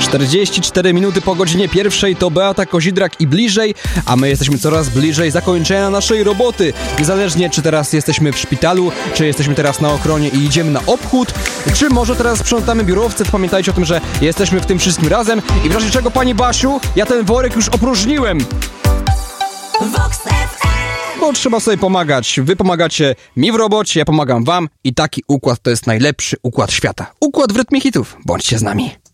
44 minuty po godzinie pierwszej to Beata Kozidrak i Bliżej, a my jesteśmy coraz bliżej zakończenia naszej roboty. Niezależnie czy teraz jesteśmy w szpitalu, czy jesteśmy teraz na ochronie i idziemy na obchód, czy może teraz sprzątamy biurowce, to pamiętajcie o tym, że jesteśmy w tym wszystkim razem i w razie czego, pani Basiu, ja ten worek już opróżniłem. Bo trzeba sobie pomagać. Wy pomagacie mi w robocie, ja pomagam wam i taki układ to jest najlepszy układ świata. Układ w rytmie hitów. Bądźcie z nami.